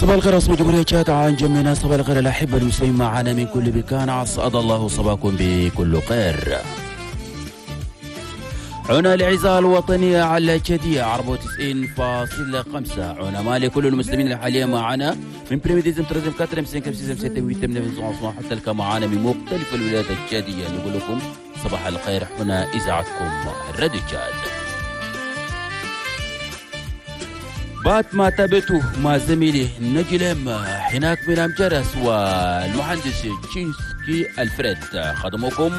صباح الخير أصبح جمهورية تشاد عن جميعنا. صباح الخير الأحبة المسلمين معنا من كل مكان، عسعد الله صباحكم بكل خير. عنا العزاء الوطنية على جدية 94.5. عنا مالي كل المسلمين الحالية معنا من بريميديزم ترزم كاترم سينكم سيزم ستة ويتم حتى لك معنا من مختلف الولايات الجدية. نقول لكم صباح الخير، هنا إذاعتكم راديو تشاد. بعد ما تابعته مع زميلي نجلم هناك من أمجرس والمهندس تشينسكي الفريد خدموكم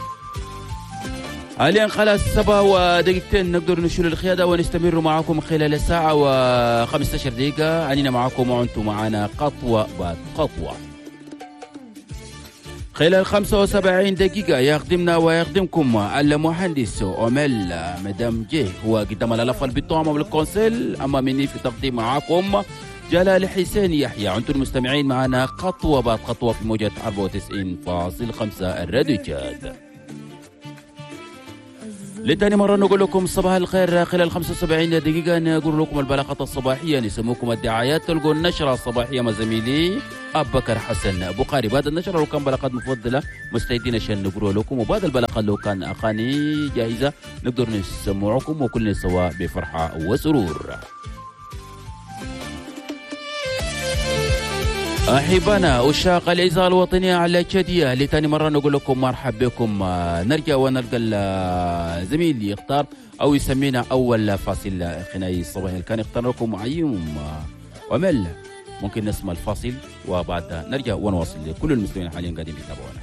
حاليا. خلاص 7 دقيقتين نقدر نشيل القيادة ونستمر معكم خلال ساعة و15 دقيقة. عنينا معكم وأنتم معنا خطوة بعد خطوة. خلال 75 دقيقة يخدمنا ويخدمكم المهندس أمل مدام جي، هو قدام الألف بالطعم بالكونسل. أما مني في تقديم معكم جلال حسين يحيى. أنتم المستمعين معنا خطوة بعد خطوة في موجة 94.5 الراديو تشاد. لتاني مرة نقول لكم صباح الخير. خلال 75 دقيقة نقول لكم البلاغات الصباحية، نسموكم الدعايات، تلقوا النشرة الصباحية مع زميلي أبو بكر حسن بخاري. بعد النشرة لو كان بلاغات مفضلة مستعدين عشان نقول لكم، وبعد البلاغات لو كان أغاني جاهزة نقدر نسمعكم وكلنا سوا بفرحة وسرور. أحبنا أشاق الإذاعة الوطنية على جدية، لتاني مرة نقول لكم مرحبا بكم. نرجع ونلقى الزميل يختار أو يسمينا أول فاصل خناي الصباحي. كان يختار لكم عيوم ومل. ممكن نسمع الفاصل وبعد نرجع ونواصل. كل المسلمين حاليا قاعدين يتابعونا.